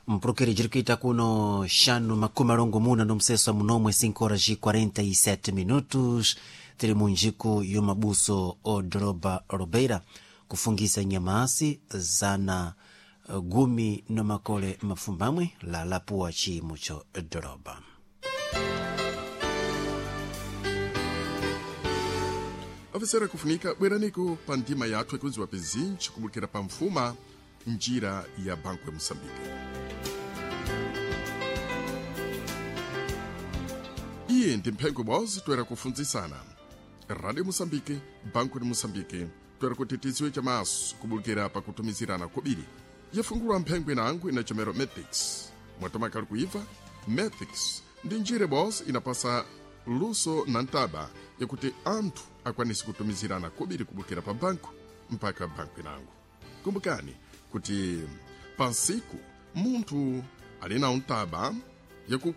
mpulukiri jirikuita kuno xanu makumi alongo muna no mseso munomwe 5 horas e 47 minutos tili munjiku yomabuso o doroba Robeira kufungisa nyamasi zana gumi no makole mafumbamwe la lapua chimu cho doroba. Afisera kufunika bweraniko pa ndima yathu ekunziwa pezinchi kumulukira pa mfuma njira ya Banco ya Moçambique. Iye ndi mphengo bwazi toera kufunzisana. Radio Moçambique, Banco de Moçambique, toera kutitiziwe chamaso kumulukira pa kutumizirana kobiri. Yafungulwa mphengo inangu ina chomero Methics. Mwatomaka kuiva, Methics ndi njire bwazi inapasa luso na ntaba yakuti anthu akwanisi kutumizirana kobiri kumulukira pa banco mpaka banco inangu. Kumbukani kuti pansiku munthu alina untaba yaku